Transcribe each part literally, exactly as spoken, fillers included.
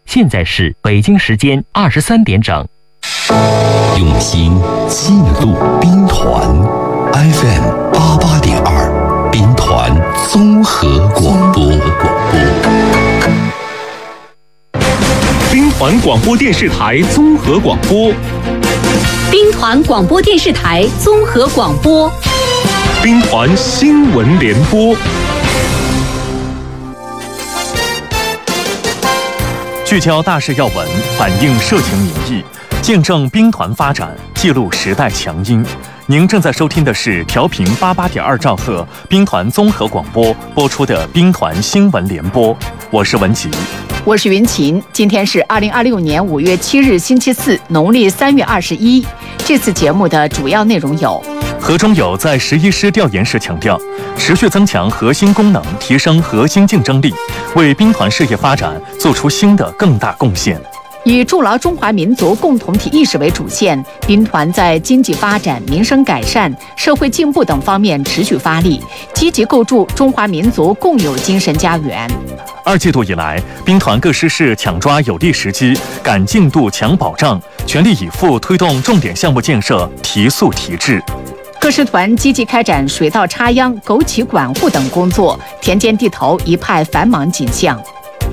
现在是北京时间二十三点整。 用心记录兵团 F M 八八点二，兵团综合广播。 兵团广播电视台综合广播， 兵团广播电视台综合广播， 兵团新闻联播。聚焦大事要闻，反映社情民意，见证兵团发展，记录时代强音。您正在收听的是调频八八点二兆赫兵团综合广播播出的兵团新闻联播，我是文吉， 我是云琴。今天是二零二六年五月七日星期四，农历三月二十一。这次节目的主要内容有： 何忠友在十一师调研时强调，持续增强核心功能，提升核心竞争力，为兵团事业发展做出新的更大贡献。 以筑牢中华民族共同体意识为主线，兵团在经济发展、民生改善、社会进步等方面持续发力，积极构筑中华民族共有精神家园。 二季度以来，兵团各师是抢抓有利时机，赶进度、抢保障，全力以赴推动重点项目建设，提速提质。 各师团积极开展水稻插秧、枸杞管护等工作，田间地头一派繁忙景象。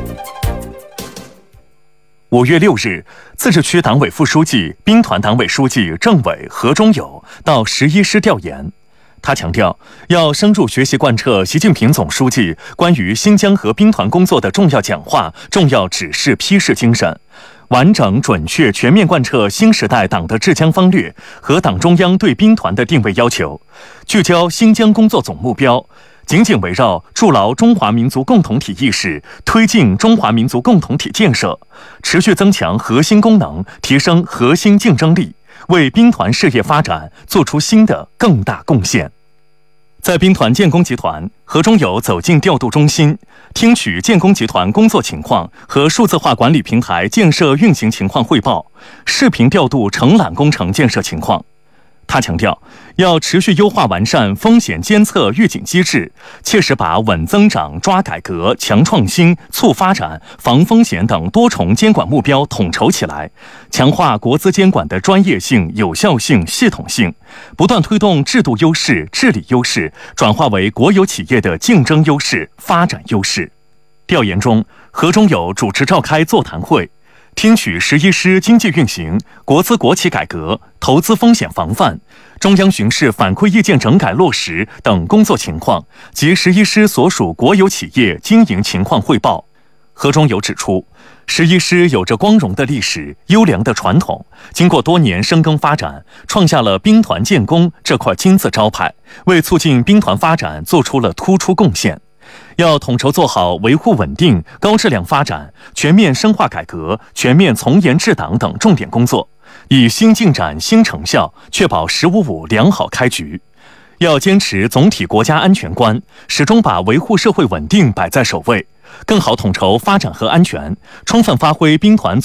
五月六日，自治区党委副书记、兵团党委书记、政委何忠友到十一师调研。他强调，要深入学习贯彻习近平总书记关于新疆和兵团工作的重要讲话、重要指示批示精神，完整、准确、全面贯彻新时代党的治疆方略和党中央对兵团的定位要求，聚焦新疆工作总目标，紧紧围绕筑牢中华民族共同体意识，推进中华民族共同体建设，持续增强核心功能，提升核心竞争力，为兵团事业发展做出新的更大贡献。在兵团建工集团，何忠友走进调度中心，听取建工集团工作情况和数字化管理平台建设运行情况汇报，视频调度承揽工程建设情况。他强调，要持续优化完善风险监测预警机制，切实把稳增长、抓改革、强创新、促发展、防风险等多重监管目标统筹起来，强化国资监管的专业性、有效性、系统性，不断推动制度优势、治理优势转化为国有企业的竞争优势、发展优势。调研中，何忠友主持召开座谈会，听取十一师经济运行、国资国企改革、投资风险防范、中央巡视反馈意见整改落实等工作情况及十一师所属国有企业经营情况汇报。何忠友指出，十一师有着光荣的历史、优良的传统，经过多年深耕发展，创下了兵团建功这块金字招牌，为促进兵团发展做出了突出贡献。要统筹做好维护稳定、高质量发展、全面深化改革、全面从严治党等重点工作，以新进展、新成效确保“十五五”良好开局。要坚持总体国家安全观，始终把维护社会稳定摆在首位，更好统筹发展和安全，充分发挥兵团